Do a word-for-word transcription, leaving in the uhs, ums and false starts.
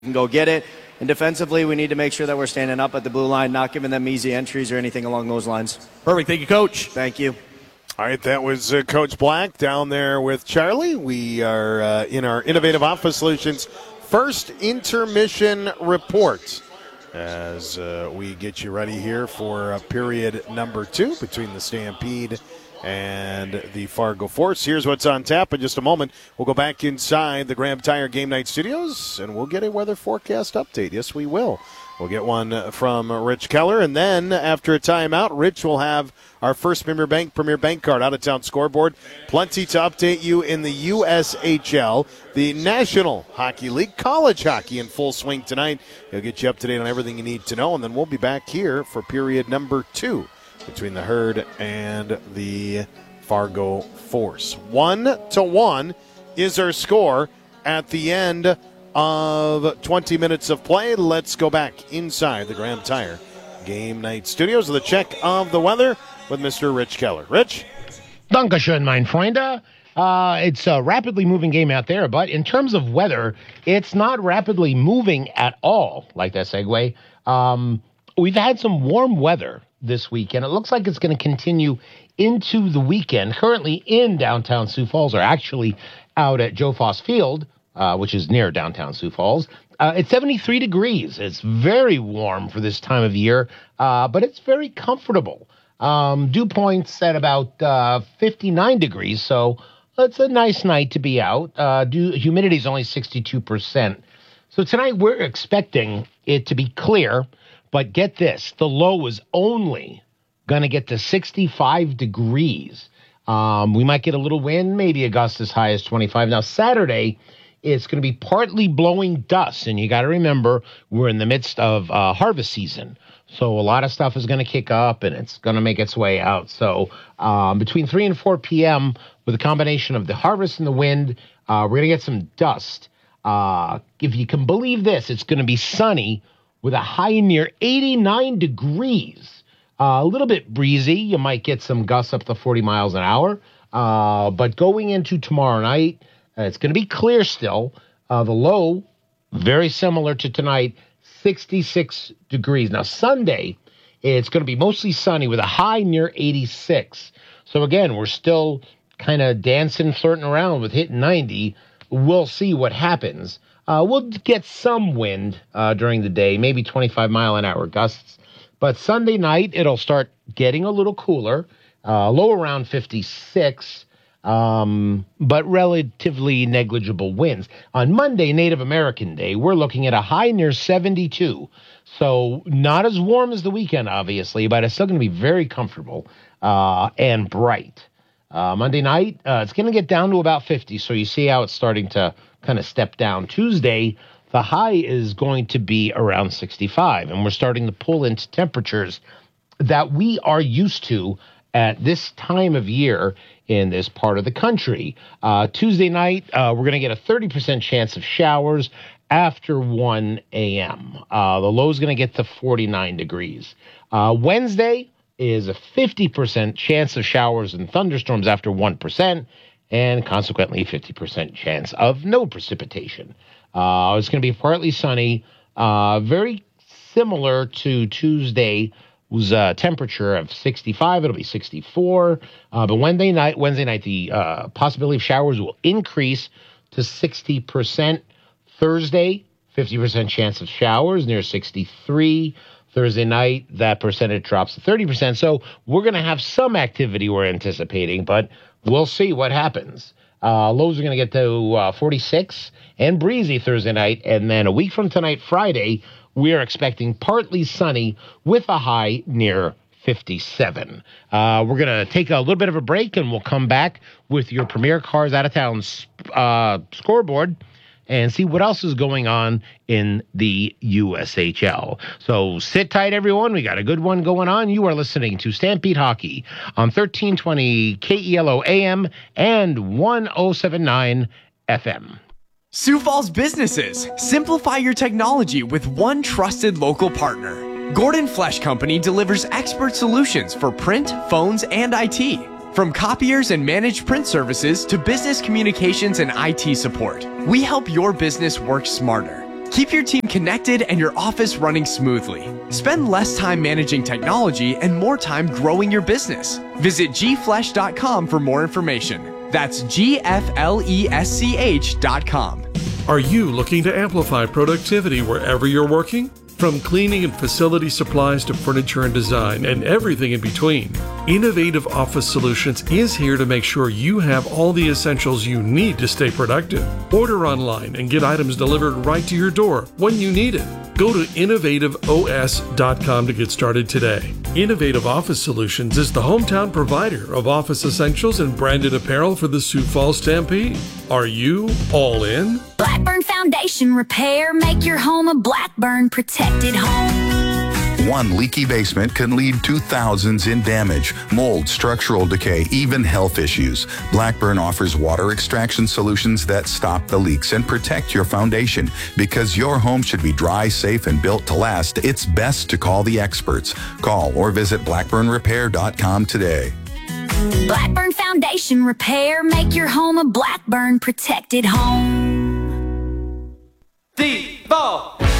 can go get it. And defensively, we need to make sure that we're standing up at the blue line, not giving them easy entries or anything along those lines. Perfect. Thank you, Coach. Thank you. All right, that was uh, Coach Black down there with Charlie. We are uh, in our Innovative Office Solutions first intermission report as uh, we get you ready here for uh, period number two between the Stampede and the Fargo Force. Here's what's on tap in just a moment. We'll go back inside the Graham Tire Game Night Studios, and we'll get a weather forecast update. Yes, we will. We'll get one from Rich Keller, and then after a timeout, Rich will have our first Premier Bank Premier Bank Card out-of-town scoreboard. Plenty to update you in the U S H L, the National Hockey League, college hockey in full swing tonight. He'll get you up to date on everything you need to know, and then we'll be back here for period number two between the Herd and the Fargo Force. One to one is our score at the end of twenty minutes of play. Let's go back inside the Graham Tire Game Night Studios with a check of the weather with Mister Rich Keller. Rich? Dankeschön, mein Freunde. Uh, it's a rapidly moving game out there, but in terms of weather, it's not rapidly moving at all, like that segue. Um, we've had some warm weather this weekend. It looks like it's going to continue into the weekend. Currently in downtown Sioux Falls, or actually out at Joe Foss Field, uh, which is near downtown Sioux Falls. Uh, it's seventy-three degrees. It's very warm for this time of year, uh, but it's very comfortable. Um, dew points at about uh, fifty-nine degrees, so it's a nice night to be out. Uh, dew, humidity is only sixty-two percent. So tonight we're expecting it to be clear. But get this, the low is only going to get to sixty-five degrees. Um, we might get a little wind, maybe a gust as high as twenty-five. Now, Saturday, it's going to be partly blowing dust. And you got to remember, we're in the midst of uh, harvest season. So a lot of stuff is going to kick up, and it's going to make its way out. So um, between three and four p.m., with a combination of the harvest and the wind, uh, we're going to get some dust. Uh, if you can believe this, it's going to be sunny with a high near eighty-nine degrees. Uh, a little bit breezy. You might get some gusts up to forty miles an hour. Uh, but going into tomorrow night, uh, it's going to be clear still. Uh, the low, very similar to tonight, sixty-six degrees. Now, Sunday, it's going to be mostly sunny with a high near eighty-six. So, again, we're still kind of dancing, flirting around with hitting ninety. We'll see what happens. Uh, we'll get some wind uh, during the day, maybe twenty-five mile an hour gusts. But Sunday night, it'll start getting a little cooler, uh, low around fifty-six, um, but relatively negligible winds. On Monday, Native American Day, we're looking at a high near seventy-two. So not as warm as the weekend, obviously, but it's still going to be very comfortable uh, and bright. Uh, Monday night, uh, it's going to get down to about fifty, so you see how it's starting to kind of step down. Tuesday, the high is going to be around sixty-five, and we're starting to pull into temperatures that we are used to at this time of year in this part of the country. Uh, Tuesday night, uh, we're going to get a thirty percent chance of showers after one a.m. Uh, the low is going to get to forty-nine degrees. Uh, Wednesday is a fifty percent chance of showers and thunderstorms after one percent, and consequently fifty percent chance of no precipitation. Uh, it's going to be partly sunny, uh, very similar to Tuesday was a temperature of sixty-five. It'll be sixty-four. Uh, but Wednesday night, Wednesday night, the uh, possibility of showers will increase to sixty percent. Thursday, fifty percent chance of showers, near sixty-three. Thursday night, that percentage drops to thirty percent. So we're going to have some activity we're anticipating, but we'll see what happens. Uh, lows are going to get to uh, forty-six and breezy Thursday night. And then a week from tonight, Friday, we are expecting partly sunny with a high near fifty-seven. Uh, we're going to take a little bit of a break, and we'll come back with your Premier Cars Out of Town uh, scoreboard and see what else is going on in the U S H L. So sit tight, everyone. We got a good one going on. You are listening to Stampede Hockey on thirteen twenty K E L O A M and one oh seven point nine F M. Sioux Falls businesses, simplify your technology with one trusted local partner. Gordon Flesh Company delivers expert solutions for print, phones, and I T. From copiers and managed print services to business communications and I T support, we help your business work smarter. Keep your team connected and your office running smoothly. Spend less time managing technology and more time growing your business. Visit g flesch dot com for more information. That's G F L E S C H dot com. Are you looking to amplify productivity wherever you're working? From cleaning and facility supplies to furniture and design and everything in between, Innovative Office Solutions is here to make sure you have all the essentials you need to stay productive. Order online and get items delivered right to your door when you need it. Go to innovative O S dot com to get started today. Innovative Office Solutions is the hometown provider of office essentials and branded apparel for the Sioux Falls Stampede. Are you all in? Blackburn Foundation Repair. Make your home a Blackburn protected home. One leaky basement can lead to thousands in damage, mold, structural decay, even health issues. Blackburn offers water extraction solutions that stop the leaks and protect your foundation. Because your home should be dry, safe, and built to last, it's best to call the experts. Call or visit blackburn repair dot com today. Blackburn Foundation Repair. Make your home a Blackburn protected home. Default.